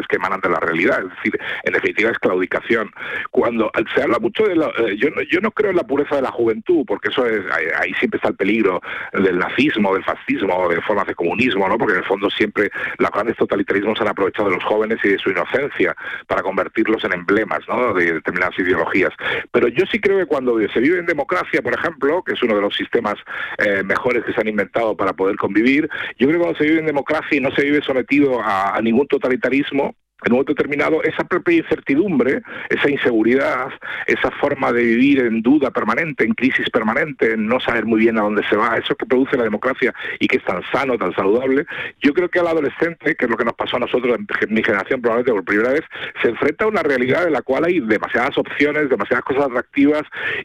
que emanan de la realidad. Es decir, en definitiva es claudicación. Cuando se habla mucho de yo no creo en la pureza de la juventud, porque eso es, ahí siempre está el peligro del nazismo, del fascismo, de formas de comunismo, ¿no? Porque en el fondo siempre los grandes totalitarismos han aprovechado de los jóvenes y de su inocencia para convertirlos en emblemas, ¿no?, de determinadas ideologías. Pero yo sí creo que cuando se vive en democracia, por ejemplo, que es uno de los sistemas mejores que se han inventado para poder convivir, yo creo que cuando se vive en democracia y no se vive sometido a ningún totalitarismo, en un momento determinado, esa propia incertidumbre, esa inseguridad, esa forma de vivir en duda permanente, en crisis permanente, en no saber muy bien a dónde se va, eso que produce la democracia y que es tan sano, tan saludable, yo creo que al adolescente, que es lo que nos pasó a nosotros, en mi generación probablemente por primera vez, se enfrenta a una realidad en la cual hay demasiadas opciones, demasiadas cosas atractivas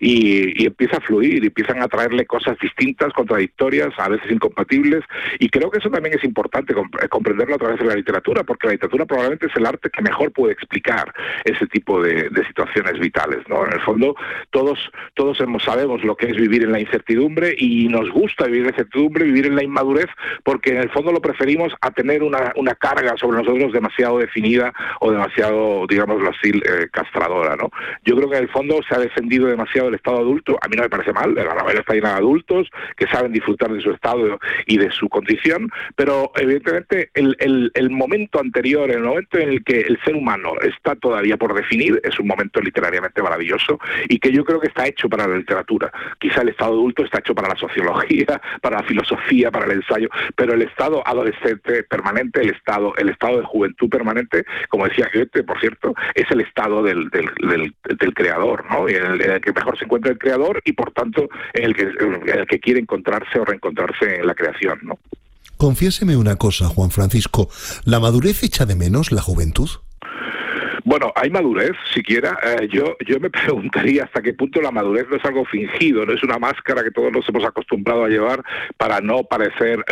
y empieza a fluir, y empiezan a traerle cosas distintas, contradictorias, a veces incompatibles, y creo que eso también es importante comprenderlo a través de la literatura, porque la literatura probablemente es el arte que mejor puede explicar ese tipo de situaciones vitales, ¿no? En el fondo, todos sabemos lo que es vivir en la incertidumbre y nos gusta vivir en la incertidumbre, vivir en la inmadurez, porque en el fondo lo preferimos a tener una carga sobre nosotros demasiado definida o demasiado, digámoslo así, castradora, ¿no? Yo creo que en el fondo se ha defendido demasiado el estado adulto. A mí no me parece mal, la novela está llena de adultos que saben disfrutar de su estado y de su condición, pero evidentemente el momento anterior, el momento en el que el ser humano está todavía por definir, es un momento literariamente maravilloso y que yo creo que está hecho para la literatura. Quizá el estado adulto está hecho para la sociología, para la filosofía, para el ensayo, pero el estado adolescente permanente, el estado de juventud permanente, como decía Goethe, por cierto, es el estado del creador, ¿no? En el que mejor se encuentra el creador y por tanto en el que quiere encontrarse o reencontrarse en la creación, ¿no? Confiéseme una cosa, Juan Francisco, ¿la madurez echa de menos la juventud? Bueno, hay madurez, siquiera. Yo me preguntaría hasta qué punto la madurez no es algo fingido, no es una máscara que todos nos hemos acostumbrado a llevar para no parecer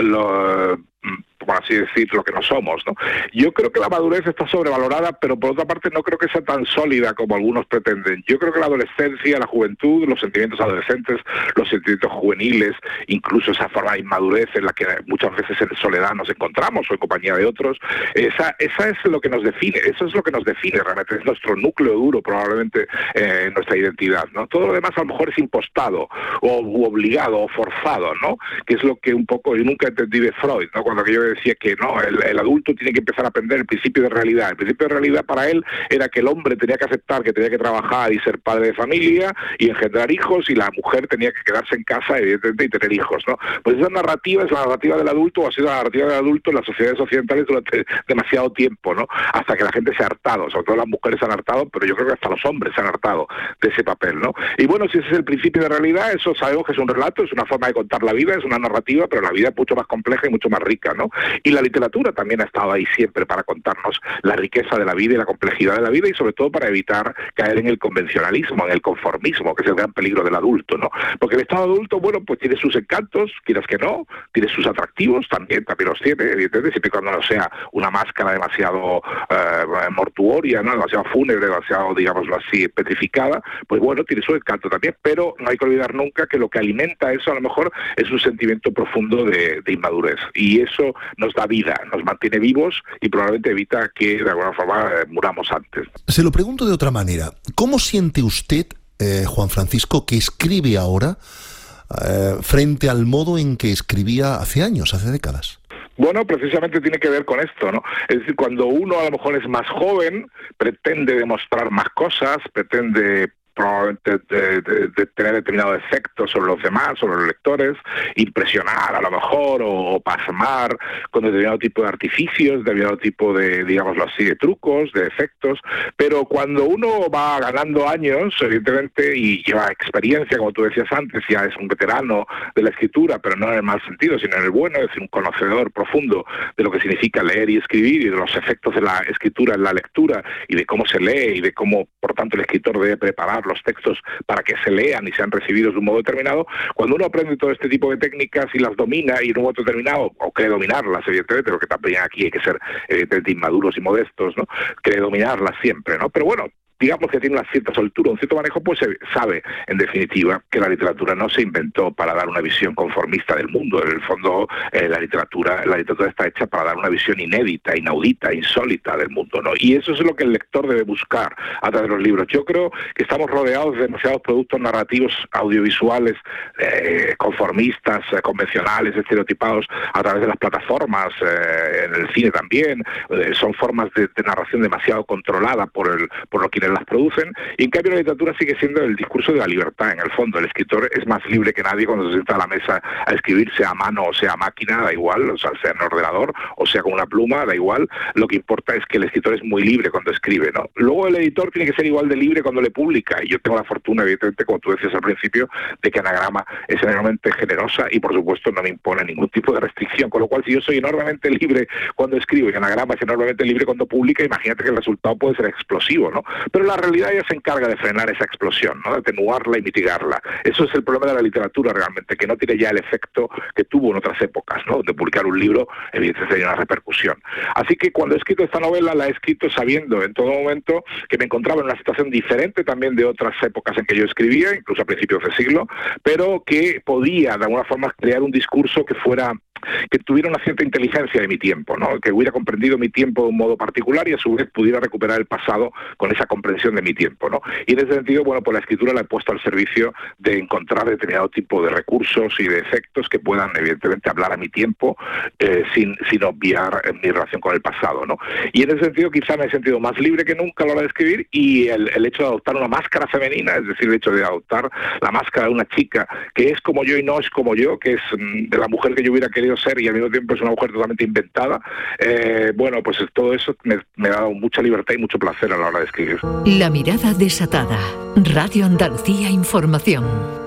por así decir, lo que no somos, ¿no? Yo creo que la madurez está sobrevalorada, pero por otra parte no creo que sea tan sólida como algunos pretenden. Yo creo que la adolescencia, la juventud, los sentimientos adolescentes, los sentimientos juveniles, incluso esa forma de inmadurez en la que muchas veces en soledad nos encontramos o en compañía de otros, esa es lo que nos define, eso es lo que nos define realmente, es nuestro núcleo duro probablemente en nuestra identidad, ¿no? Todo lo demás a lo mejor es impostado o obligado o forzado, ¿no? Que es lo que un poco yo nunca entendí de Freud, ¿no? Cuando yo decía que no, el adulto tiene que empezar a aprender el principio de realidad. El principio de realidad para él era que el hombre tenía que aceptar que tenía que trabajar y ser padre de familia y engendrar hijos, y la mujer tenía que quedarse en casa, evidentemente, y tener hijos, ¿no? Pues esa narrativa es la narrativa del adulto, o ha sido la narrativa del adulto en las sociedades occidentales durante demasiado tiempo, ¿no? Hasta que la gente se ha hartado, sobre todo las mujeres se han hartado, pero yo creo que hasta los hombres se han hartado de ese papel, ¿no? Y bueno, si ese es el principio de realidad, eso sabemos que es un relato, es una forma de contar la vida, es una narrativa, pero la vida es mucho más compleja y mucho más rica, ¿no? Y la literatura también ha estado ahí siempre para contarnos la riqueza de la vida y la complejidad de la vida, y sobre todo para evitar caer en el convencionalismo, en el conformismo, que es el gran peligro del adulto, ¿no? Porque el estado adulto, bueno, pues tiene sus encantos, quieras que no, tiene sus atractivos, también los tiene, evidentemente, siempre y cuando no sea una máscara demasiado mortuoria, ¿no? Demasiado fúnebre, demasiado, digámoslo así, petrificada, pues bueno, tiene su encanto también, pero no hay que olvidar nunca que lo que alimenta eso a lo mejor es un sentimiento profundo de inmadurez, y eso nos da vida, nos mantiene vivos y probablemente evita que de alguna forma muramos antes. Se lo pregunto de otra manera, ¿cómo siente usted, Juan Francisco, que escribe ahora frente al modo en que escribía hace años, hace décadas? Bueno, precisamente tiene que ver con esto, ¿no? Es decir, cuando uno a lo mejor es más joven, pretende demostrar más cosas, pretende probablemente de tener determinado efecto sobre los demás, sobre los lectores, impresionar a lo mejor o pasmar con determinado tipo de artificios, determinado tipo de, digámoslo así, de trucos, de efectos, pero cuando uno va ganando años, evidentemente, y lleva experiencia, como tú decías antes, ya es un veterano de la escritura, pero no en el mal sentido, sino en el bueno, es decir, un conocedor profundo de lo que significa leer y escribir y de los efectos de la escritura en la lectura y de cómo se lee y de cómo, por tanto, el escritor debe preparar los textos para que se lean y sean recibidos de un modo determinado. Cuando uno aprende todo este tipo de técnicas y las domina y en un momento determinado, o cree dominarlas, evidentemente, porque también aquí hay que ser evidentemente inmaduros y modestos, ¿no? Cree dominarlas siempre, ¿no? Pero bueno, digamos que tiene una cierta soltura, un cierto manejo, pues se sabe, en definitiva, que la literatura no se inventó para dar una visión conformista del mundo. En el fondo, la literatura está hecha para dar una visión inédita, inaudita, insólita del mundo, ¿no? Y eso es lo que el lector debe buscar a través de los libros. Yo creo que estamos rodeados de demasiados productos narrativos audiovisuales conformistas, convencionales, estereotipados a través de las plataformas, en el cine también. Son formas de narración demasiado controlada por quienes las producen, y en cambio la literatura sigue siendo el discurso de la libertad. En el fondo, el escritor es más libre que nadie cuando se sienta a la mesa a escribir, sea a mano o sea a máquina, da igual, o sea en ordenador o sea con una pluma, da igual. Lo que importa es que el escritor es muy libre cuando escribe, ¿no? Luego el editor tiene que ser igual de libre cuando le publica, y yo tengo la fortuna, evidentemente, como tú decías al principio, de que Anagrama es enormemente generosa y por supuesto no me impone ningún tipo de restricción, con lo cual si yo soy enormemente libre cuando escribo y Anagrama es enormemente libre cuando publica, imagínate que el resultado puede ser explosivo, ¿no? Pero la realidad ya se encarga de frenar esa explosión, ¿no? De atenuarla y mitigarla. Eso es el problema de la literatura realmente, que no tiene ya el efecto que tuvo en otras épocas, ¿no? De publicar un libro, evidentemente tenía una repercusión. Así que cuando he escrito esta novela, la he escrito sabiendo en todo momento que me encontraba en una situación diferente también de otras épocas en que yo escribía, incluso a principios de siglo, pero que podía de alguna forma crear un discurso que tuviera una cierta inteligencia de mi tiempo, ¿no? Que hubiera comprendido mi tiempo de un modo particular y a su vez pudiera recuperar el pasado con esa comprensión de mi tiempo, ¿no? Y en ese sentido, bueno, pues la escritura la he puesto al servicio de encontrar determinado tipo de recursos y de efectos que puedan evidentemente hablar a mi tiempo sin obviar mi relación con el pasado, ¿no? Y en ese sentido quizá me he sentido más libre que nunca a la hora de escribir, y el hecho de adoptar una máscara femenina, es decir, el hecho de adoptar la máscara de una chica que es como yo y no es como yo, que es de la mujer que yo hubiera querido ser y al mismo tiempo es una mujer totalmente inventada, bueno, pues todo eso me ha dado mucha libertad y mucho placer a la hora de escribir. La mirada desatada. Radio Andalucía Información.